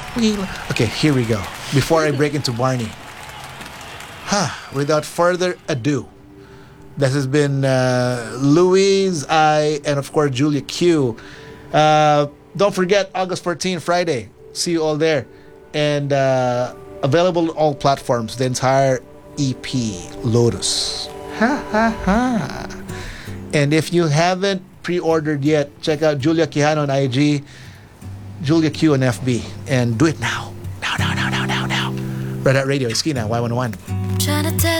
Okay, here we go. Before I break into Barney. Without further ado, this has been Louise, I, and of course Julia Q. Don't forget August 14, Friday. See you all there. And available on all platforms, the entire EP, Lotus. Ha ha ha. And if you haven't pre-ordered yet, check out Julia Quijano on IG, Julia Q on FB, and do it now. Now. Red Hat Radio, Esquina, Y101.